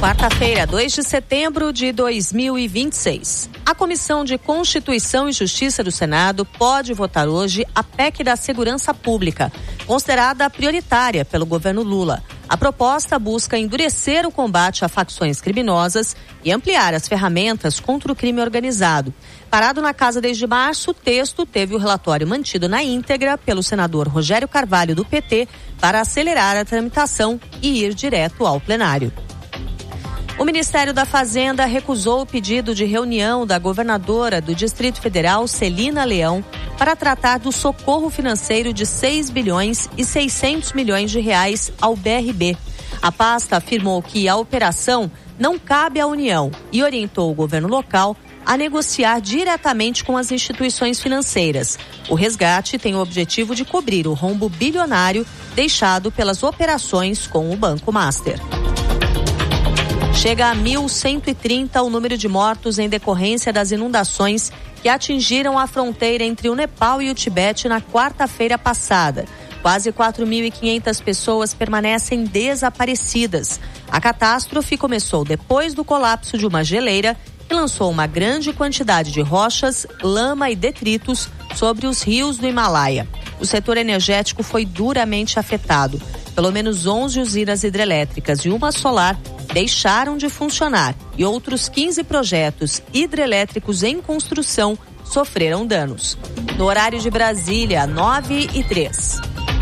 Quarta-feira, 2 de setembro de 2026. A Comissão de Constituição e Justiça do Senado pode votar hoje a PEC da Segurança Pública, considerada prioritária pelo governo Lula. A proposta busca endurecer o combate a facções criminosas e ampliar as ferramentas contra o crime organizado. Parado na casa desde março, o texto teve o relatório mantido na íntegra pelo senador Rogério Carvalho, do PT, para acelerar a tramitação e ir direto ao plenário. O Ministério da Fazenda recusou o pedido de reunião da governadora do Distrito Federal, Celina Leão, para tratar do socorro financeiro de 6 bilhões e 600 milhões de reais ao BRB. A pasta afirmou que a operação não cabe à União e orientou o governo local a negociar diretamente com as instituições financeiras. O resgate tem o objetivo de cobrir o rombo bilionário deixado pelas operações com o Banco Master. Chega a 1.130 o número de mortos em decorrência das inundações que atingiram a fronteira entre o Nepal e o Tibete na quarta-feira passada. Quase 4.500 pessoas permanecem desaparecidas. A catástrofe começou depois do colapso de uma geleira que lançou uma grande quantidade de rochas, lama e detritos sobre os rios do Himalaia. O setor energético foi duramente afetado. Pelo menos 11 usinas hidrelétricas e uma solar deixaram de funcionar e outros 15 projetos hidrelétricos em construção sofreram danos. No horário de Brasília, 9h03.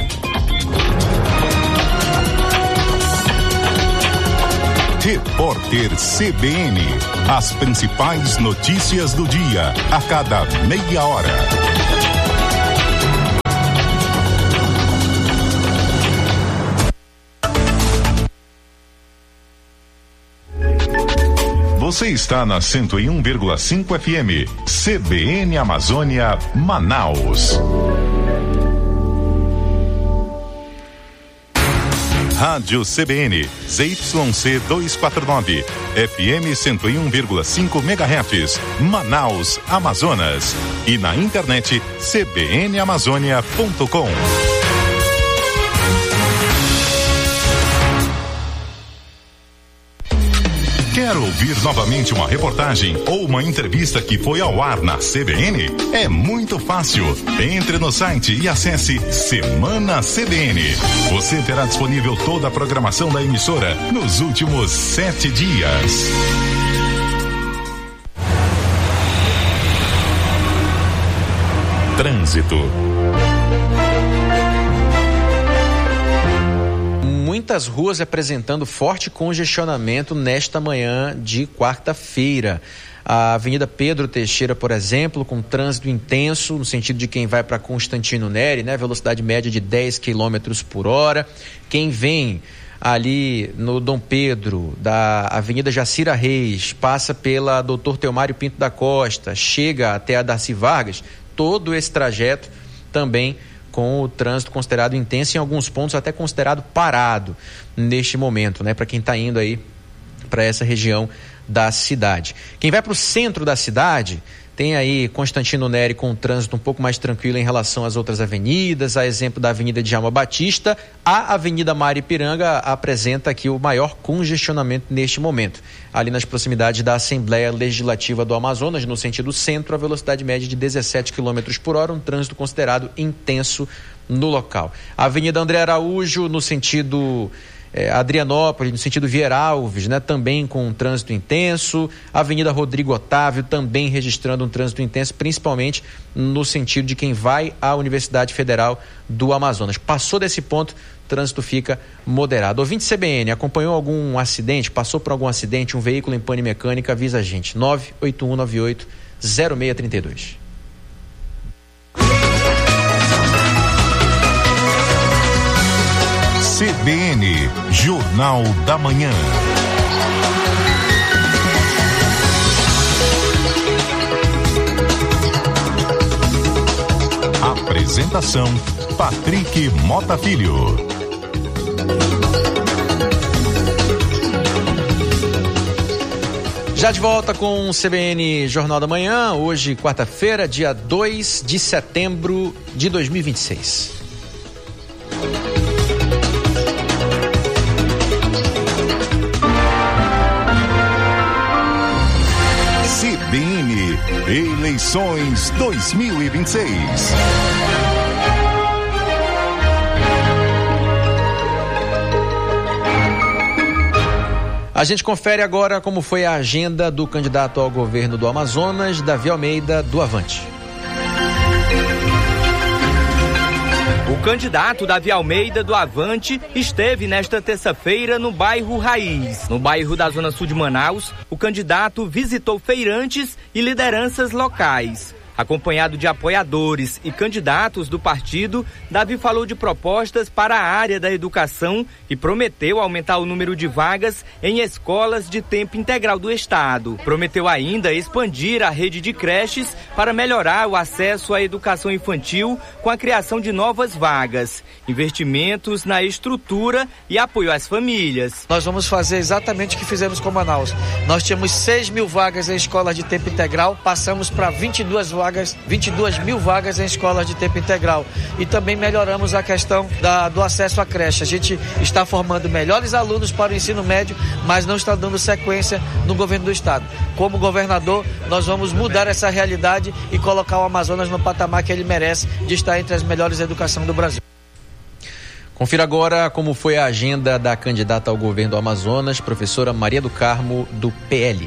Repórter CBN. As principais notícias do dia, a cada meia hora. Você está na 101,5 FM, CBN Amazônia, Manaus. Rádio CBN, ZYC 249, FM 101,5 MHz, Manaus, Amazonas. E na internet, cbnamazônia.com. Quer ouvir novamente uma reportagem ou uma entrevista que foi ao ar na CBN? É muito fácil. Entre no site e acesse Semana CBN. Você terá disponível toda a programação da emissora nos últimos 7 dias. Trânsito. Muitas ruas apresentando forte congestionamento nesta manhã de quarta-feira. A Avenida Pedro Teixeira, por exemplo, com trânsito intenso no sentido de quem vai para Constantino Neri, né? Velocidade média de 10 km por hora. Quem vem ali no Dom Pedro, da Avenida Jacira Reis, passa pela Doutor Teomário Pinto da Costa, chega até a Darcy Vargas, todo esse trajeto também com o trânsito considerado intenso, em alguns pontos até considerado parado neste momento, né? Para quem está indo aí para essa região da cidade. Quem vai para o centro da cidade tem aí Constantino Neri com um trânsito um pouco mais tranquilo em relação às outras avenidas, a exemplo da Avenida Djalma Batista. A Avenida Maripiranga apresenta aqui o maior congestionamento neste momento. Ali nas proximidades da Assembleia Legislativa do Amazonas, no sentido centro, a velocidade média de 17 km por hora, um trânsito considerado intenso no local. A Avenida André Araújo, no sentido Adrianópolis, no sentido Vieira Alves, né, também com um trânsito intenso. A Avenida Rodrigo Otávio também registrando um trânsito intenso, principalmente no sentido de quem vai à Universidade Federal do Amazonas. Passou desse ponto, o trânsito fica moderado. Ouvinte CBN, acompanhou algum acidente, passou por algum acidente, um veículo em pane mecânica, avisa a gente, 98198-0632. CBN, Jornal da Manhã. Apresentação, Patrick Mota Filho. Já de volta com o CBN Jornal da Manhã, hoje quarta-feira, dia 2 de setembro de 2026. Eleições 2026. A gente confere agora como foi a agenda do candidato ao governo do Amazonas, Davi Almeida, do Avante. O candidato Davi Almeida do Avante esteve nesta terça-feira no bairro Raiz. No bairro da Zona Sul de Manaus, o candidato visitou feirantes e lideranças locais. Acompanhado de apoiadores e candidatos do partido, Davi falou de propostas para a área da educação e prometeu aumentar o número de vagas em escolas de tempo integral do estado. Prometeu ainda expandir a rede de creches para melhorar o acesso à educação infantil com a criação de novas vagas, investimentos na estrutura e apoio às famílias. Nós vamos fazer exatamente o que fizemos com Manaus. Nós tínhamos 6.000 vagas em escolas de tempo integral, passamos para 22 mil vagas em escolas de tempo integral. E também melhoramos a questão do acesso à creche. A gente está formando melhores alunos para o ensino médio, mas não está dando sequência no governo do estado. Como governador, nós vamos mudar essa realidade e colocar o Amazonas no patamar que ele merece, de estar entre as melhores educações do Brasil. Confira agora como foi a agenda da candidata ao governo do Amazonas, professora Maria do Carmo, do PL.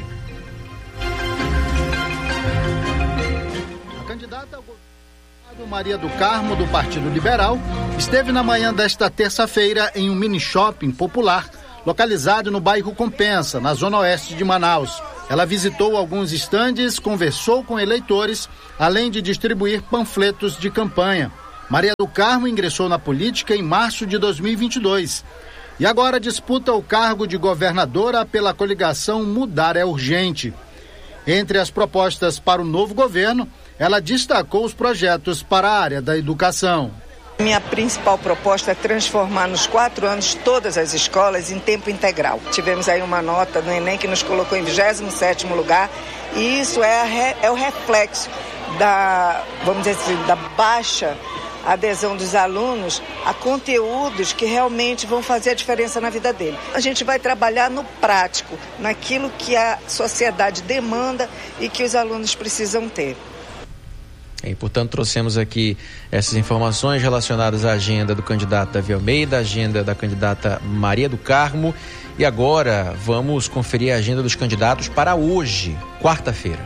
Maria do Carmo, do Partido Liberal, esteve na manhã desta terça-feira em um mini shopping popular, localizado no bairro Compensa, na zona oeste de Manaus. Ela visitou alguns estandes, conversou com eleitores, além de distribuir panfletos de campanha. Maria do Carmo ingressou na política em março de 2022 e agora disputa o cargo de governadora pela coligação Mudar é Urgente. Entre as propostas para o novo governo, ela destacou os projetos para a área da educação. Minha principal proposta é transformar nos 4 anos todas as escolas em tempo integral. Tivemos aí uma nota no Enem que nos colocou em 27º lugar e isso é o reflexo vamos dizer assim, da baixa adesão dos alunos a conteúdos que realmente vão fazer a diferença na vida dele. A gente vai trabalhar no prático, naquilo que a sociedade demanda e que os alunos precisam ter. E, portanto, trouxemos aqui essas informações relacionadas à agenda do candidato Davi Almeida, a agenda da candidata Maria do Carmo. E agora vamos conferir a agenda dos candidatos para hoje, quarta-feira.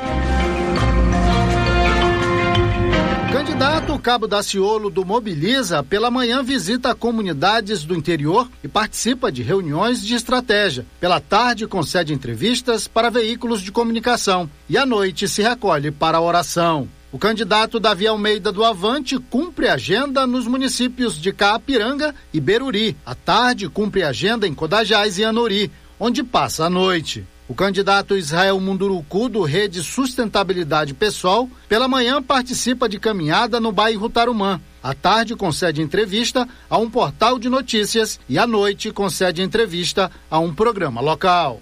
O candidato Cabo Daciolo do Mobiliza, pela manhã visita comunidades do interior e participa de reuniões de estratégia. Pela tarde concede entrevistas para veículos de comunicação e à noite se recolhe para a oração. O candidato Davi Almeida do Avante cumpre agenda nos municípios de Caapiranga e Beruri. À tarde, cumpre agenda em Codajás e Anori, onde passa a noite. O candidato Israel Munduruku, do Rede Sustentabilidade Pessoal, pela manhã participa de caminhada no bairro Tarumã. À tarde, concede entrevista a um portal de notícias e à noite concede entrevista a um programa local.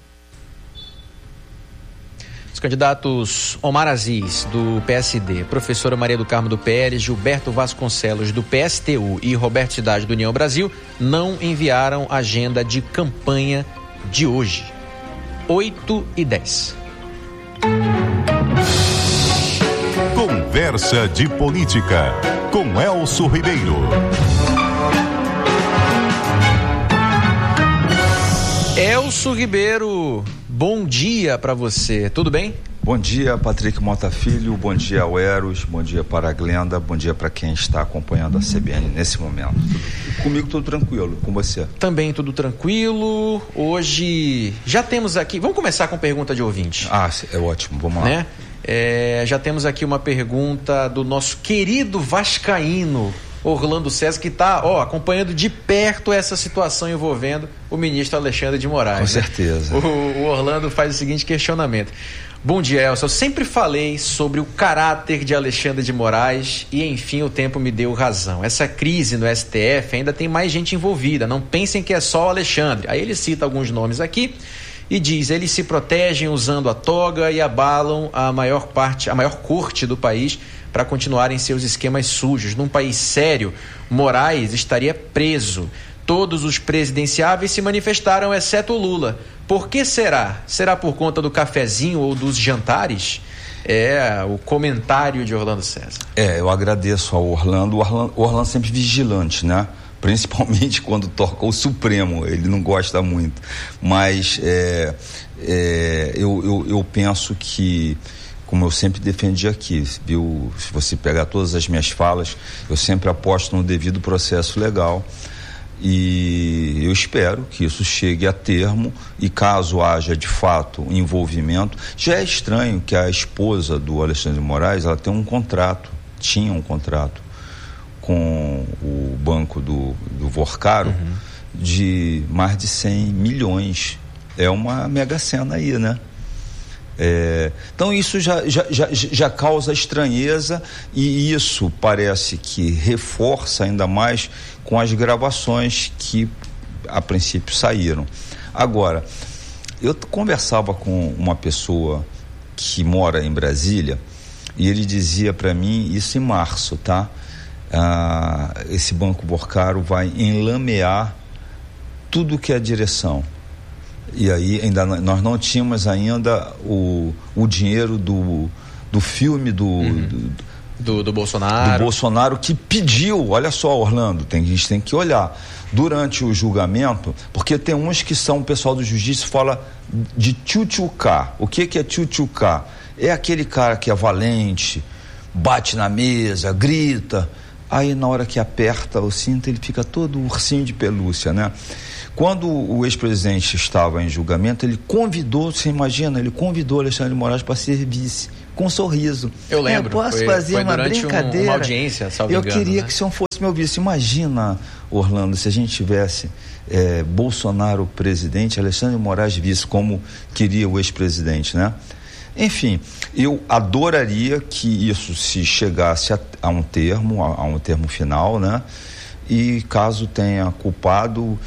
Os candidatos Omar Aziz, do PSD, professora Maria do Carmo, do PL, Gilberto Vasconcelos, do PSTU e Roberto Cidade, do União Brasil, não enviaram agenda de campanha de hoje. 8h10. Conversa de Política, com Elcio Ribeiro. Elcio Ribeiro, bom dia para você, tudo bem? Bom dia, Patrick Mota Filho, bom dia ao Eros, bom dia para a Glenda, bom dia para quem está acompanhando a CBN nesse momento. Comigo tudo tranquilo, com você? Também tudo tranquilo. Hoje já temos aqui, vamos começar com pergunta de ouvinte. Ah, é ótimo, vamos lá. Né? Já temos aqui uma pergunta do nosso querido vascaíno Orlando César, que está acompanhando de perto essa situação envolvendo o ministro Alexandre de Moraes. Com certeza. O Orlando faz o seguinte questionamento. Bom dia, Elcio. Eu sempre falei sobre o caráter de Alexandre de Moraes e, enfim, o tempo me deu razão. Essa crise no STF ainda tem mais gente envolvida. Não pensem que é só o Alexandre. Aí ele cita alguns nomes aqui e diz: eles se protegem usando a toga e abalam a maior corte do país para continuarem seus esquemas sujos. Num país sério, Moraes estaria preso. Todos os presidenciáveis se manifestaram, exceto o Lula. Por que será? Será por conta do cafezinho ou dos jantares? É o comentário de Orlando César. Eu agradeço ao Orlando. O Orlando sempre vigilante, né? Principalmente quando toca o Supremo, ele não gosta muito. Mas eu penso que, como eu sempre defendi aqui, viu? Se você pegar todas as minhas falas, eu sempre aposto no devido processo legal. E eu espero que isso chegue a termo, e caso haja de fato envolvimento. Já é estranho que a esposa do Alexandre de Moraes, ela tinha um contrato com o banco do Vorcaro, de mais de 100 milhões. É uma mega cena aí, né? Então isso já causa estranheza, e isso parece que reforça ainda mais com as gravações que a princípio saíram. Agora, eu conversava com uma pessoa que mora em Brasília, e ele dizia para mim, isso em março, tá? Esse banco Vorcaro vai enlamear tudo que é direção. E aí nós não tínhamos ainda o dinheiro do filme do Bolsonaro. Do Bolsonaro, que pediu, olha só, Orlando, a gente tem que olhar durante o julgamento, porque tem uns que são, o pessoal do justiça fala de tchutchuká. O que é tchutchuká? É aquele cara que é valente, bate na mesa, grita, aí na hora que aperta o cinto ele fica todo ursinho de pelúcia, né? Quando o ex-presidente estava em julgamento, ele convidou, você imagina, ele convidou Alexandre de Moraes para ser vice, com um sorriso. Eu lembro. Posso fazer uma brincadeira? Uma audiência, salvo engano, queria, né? que o senhor fosse meu vice. Imagina, Orlando, se a gente tivesse Bolsonaro presidente, Alexandre de Moraes vice, como queria o ex-presidente, né? Enfim, eu adoraria que isso se chegasse a um termo final, né? E caso tenha culpado,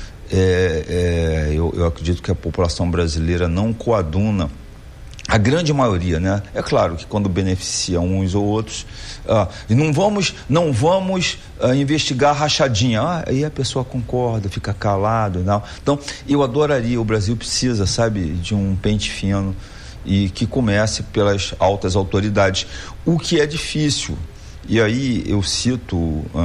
eu acredito que a população brasileira não coaduna, a grande maioria, né? É claro que quando beneficia uns ou outros, e não vamos investigar rachadinha, aí a pessoa concorda, fica calado e tal. Então, eu adoraria, o Brasil precisa, sabe, de um pente fino, e que comece pelas altas autoridades, o que é difícil. E aí eu cito